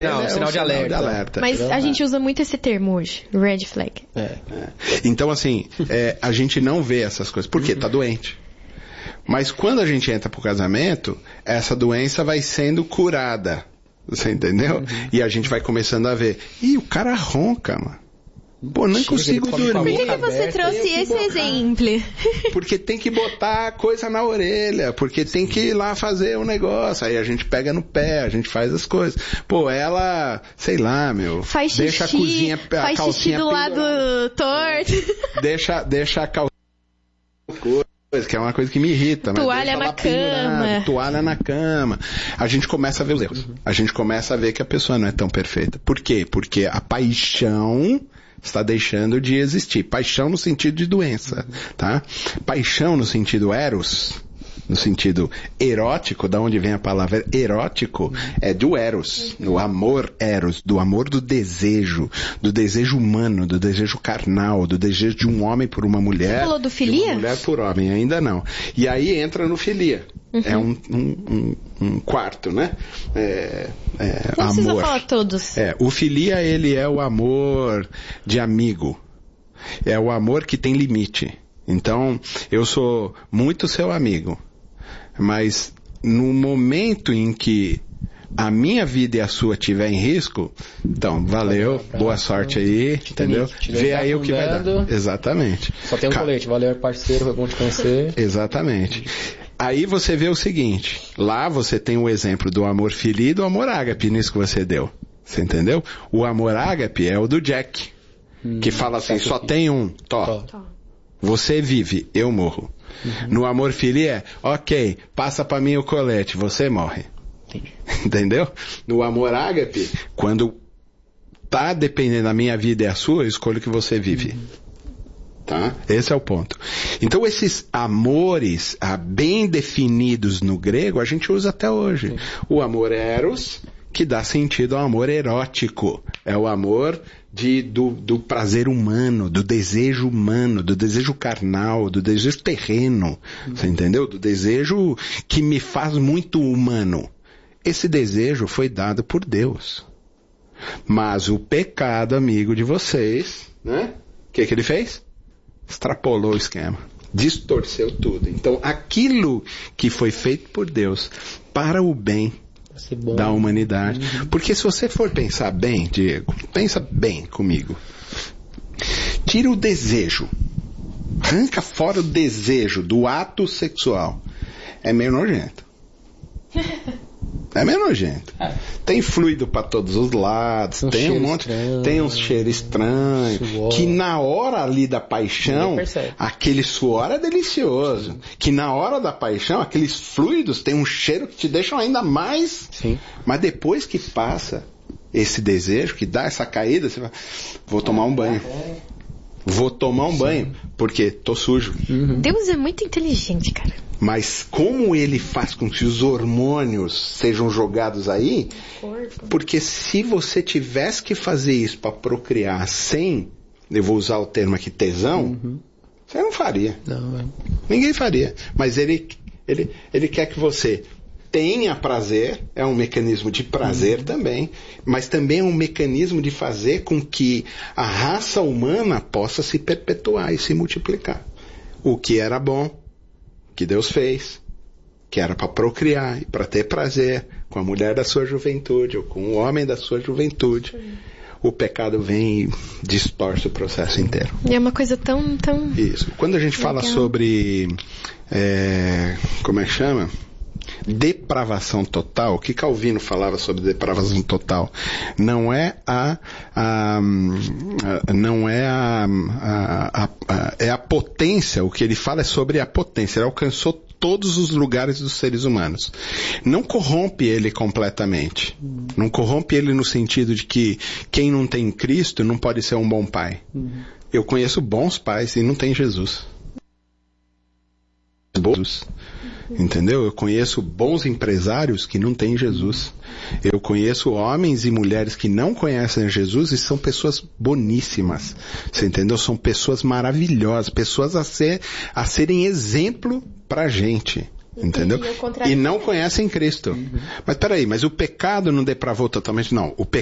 Não, sinal de alerta. Mas a gente usa muito esse termo hoje, red flag. Então, assim, a gente não vê essas coisas. Por quê? Tá doente. Mas quando a gente entra pro casamento, essa doença vai sendo curada. Você entendeu? E a gente vai começando a ver. Ih, o cara ronca, mano. Pô, não consigo dormir. Por que você trouxe esse exemplo? Porque tem que botar coisa na orelha, porque tem que ir lá fazer um negócio. Aí a gente pega no pé, a gente faz as coisas. Pô, ela, sei lá, meu, faz deixa xixi, a cozinha, faz a calcinha xixi do lado torto. Deixa a calcinha, que é uma coisa que me irrita. Toalha na cama. Toalha na cama. A gente começa a ver os erros. A gente começa a ver que a pessoa não é tão perfeita. Por quê? Porque a paixão está deixando de existir. Paixão no sentido de doença, tá? Paixão no sentido eros, no sentido erótico, da onde vem a palavra erótico, é do eros, do amor eros, do amor do desejo humano, do desejo carnal, do desejo de um homem por uma mulher. Você falou do filia? De uma mulher por homem, ainda não. E aí entra no filia. É um quarto, né? Não amor. precisa falar todos. O filia, ele é o amor de amigo. É o amor que tem limite. Então, eu sou muito seu amigo. Mas, no momento em que a minha vida e a sua estiver em risco, então, valeu, boa sorte aí, entendeu? Vê aí o que vai dar. Exatamente. Só tem um colete, valeu, parceiro, foi bom te conhecer. Exatamente. Aí você vê o seguinte, lá você tem o exemplo do amor fili e do amor ágape, nisso que você deu. Você entendeu? O amor ágape é o do Jack, que fala assim, só tem um, tó. Você vive, eu morro. No amor fili é, ok, passa pra mim o colete, você morre. Entendi. Entendeu? No amor ágape, quando tá dependendo da minha vida e a sua, eu escolho que você vive. Tá? Esse é o ponto. Então esses amores bem definidos no grego a gente usa até hoje. Sim. O amor eros, que dá sentido ao amor erótico. É o amor do prazer humano, do desejo humano, do desejo carnal, do desejo terreno. Você entendeu? Do desejo que me faz muito humano. Esse desejo foi dado por Deus. Mas o pecado amigo de vocês, né? O que ele fez? Extrapolou o esquema, distorceu tudo. Então, aquilo que foi feito por Deus para o bem da humanidade. Porque se você for pensar bem, Diego, pensa bem comigo. Tira o desejo. Arranca fora o desejo do ato sexual. É meio nojento. É meio nojento. Tem fluido para todos os lados, tem um monte, tem uns cheiros estranhos, que na hora ali da paixão, aquele suor é delicioso, que na hora da paixão, aqueles fluidos tem um cheiro que te deixam ainda mais, mas depois que passa esse desejo, que dá essa caída, você vai, vou tomar um banho. Vou tomar um banho, porque tô sujo. Deus é muito inteligente, cara. Mas como ele faz com que os hormônios sejam jogados aí? Porque se você tivesse que fazer isso para procriar sem, eu vou usar o termo aqui, tesão, você não faria. Ninguém faria. Mas ele quer que você tenha prazer, é um mecanismo de prazer também, mas também é um mecanismo de fazer com que a raça humana possa se perpetuar e se multiplicar. O que era bom, que Deus fez, que era para procriar e para ter prazer com a mulher da sua juventude ou com o homem da sua juventude, o pecado vem e distorce o processo inteiro. E é uma coisa tão... Isso. Quando a gente fala sobre... como é que chama? Depravação total, o que Calvino falava sobre depravação total? Não é a potência, o que ele fala é sobre a potência, ele alcançou todos os lugares dos seres humanos. Não corrompe ele completamente. Não corrompe ele no sentido de que quem não tem Cristo não pode ser um bom pai. Eu conheço bons pais e não tem Jesus. Entendeu? Eu conheço bons empresários que não têm Jesus. Eu conheço homens e mulheres que não conhecem Jesus e são pessoas boníssimas. Você entendeu? São pessoas maravilhosas, pessoas a serem exemplo pra gente. Entendeu? E não conhecem Cristo. Mas peraí, mas o pecado não depravou totalmente? Não. O